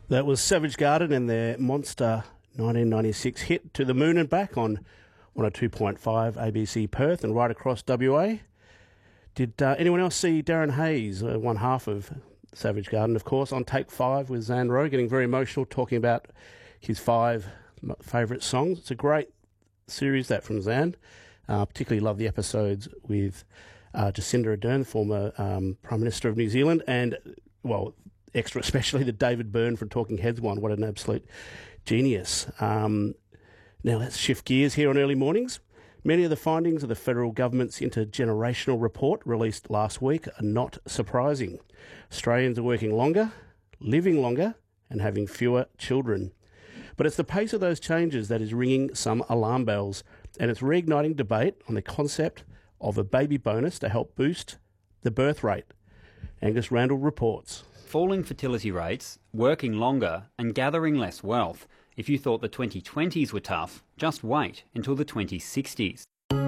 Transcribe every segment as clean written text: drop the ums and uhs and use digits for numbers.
That was Savage Garden and their monster 1996 hit To the Moon and Back on 102.5 ABC Perth and right across WA. Did anyone else see Darren Hayes, one half of Savage Garden, of course, on Take 5 with Zan Rowe, getting very emotional, talking about his 5 favourite songs. It's a great series, that, from Zan. Particularly love the episodes with Jacinda Ardern, former Prime Minister of New Zealand, and, well, extra especially the David Byrne from Talking Heads one. What an absolute genius. Now let's shift gears here on Early Mornings. Many of the findings of the federal government's intergenerational report released last week are not surprising. Australians are working longer, living longer, and having fewer children. But it's the pace of those changes that is ringing some alarm bells, and it's reigniting debate on the concept of a baby bonus to help boost the birth rate. Angus Randall reports. Falling fertility rates, working longer and gathering less wealth. If you thought the 2020s were tough, just wait until the 2060s.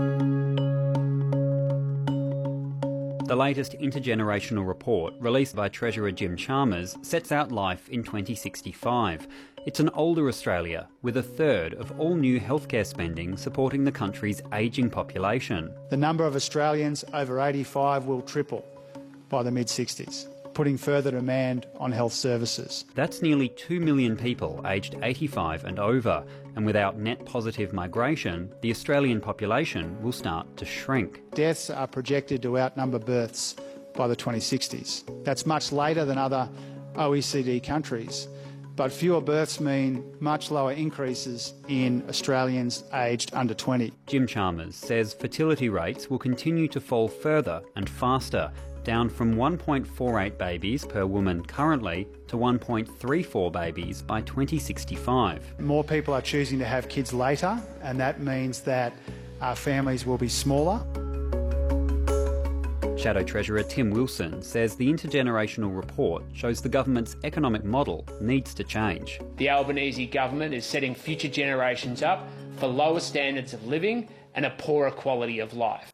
The latest intergenerational report, released by Treasurer Jim Chalmers, sets out life in 2065. It's an older Australia, with a third of all new healthcare spending supporting the country's ageing population. The number of Australians over 85 will triple by the mid-60s, putting further demand on health services. That's nearly 2 million people aged 85 and over, and without net positive migration, the Australian population will start to shrink. Deaths are projected to outnumber births by the 2060s. That's much later than other OECD countries, but fewer births mean much lower increases in Australians aged under 20. Jim Chalmers says fertility rates will continue to fall further and faster, down from 1.48 babies per woman currently to 1.34 babies by 2065. More people are choosing to have kids later, and that means that our families will be smaller. Shadow Treasurer Tim Wilson says the intergenerational report shows the government's economic model needs to change. The Albanese government is setting future generations up for lower standards of living and a poorer quality of life.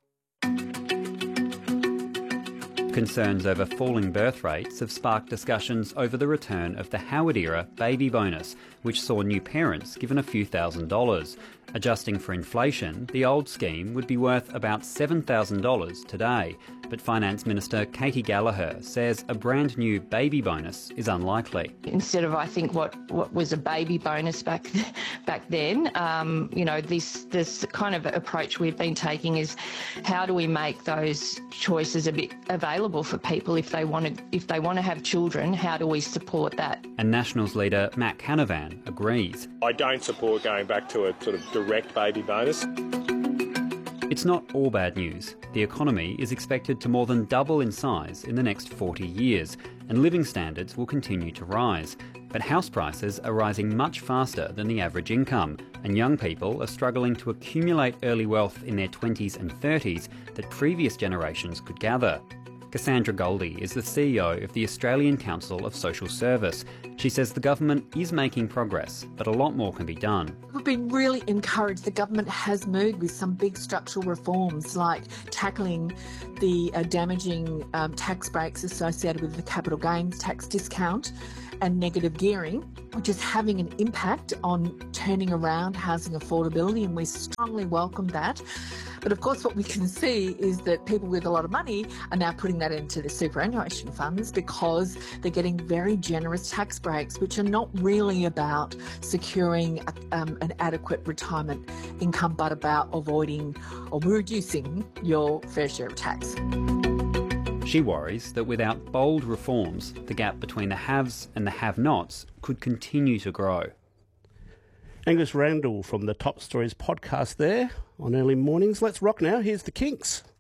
Concerns over falling birth rates have sparked discussions over the return of the Howard-era baby bonus, which saw new parents given a few $1,000s. Adjusting for inflation, the old scheme would be worth about $7,000 today. But Finance Minister Katie Gallagher says a brand new baby bonus is unlikely. Instead of, I think, what was a baby bonus back then, this kind of approach we've been taking is how do we make those choices a bit available for people if they want to have children? How do we support that? And Nationals leader Matt Canavan agrees. I don't support going back to a sort of direct baby bonus. It's not all bad news. The economy is expected to more than double in size in the next 40 years, and living standards will continue to rise. But house prices are rising much faster than the average income, and young people are struggling to accumulate early wealth in their 20s and 30s that previous generations could gather. Cassandra Goldie is the CEO of the Australian Council of Social Service. She says the government is making progress, but a lot more can be done. We've been really encouraged. The government has moved with some big structural reforms, like tackling the damaging tax breaks associated with the capital gains tax discount and negative gearing, which is having an impact on turning around housing affordability, and we strongly welcome that. But of course what we can see is that people with a lot of money are now putting that into the superannuation funds because they're getting very generous tax breaks, which are not really about securing an adequate retirement income, but about avoiding or reducing your fair share of tax. She worries that without bold reforms, the gap between the haves and the have-nots could continue to grow. Angus Randall from the Top Stories podcast there on Early Mornings. Let's rock now. Here's the Kinks.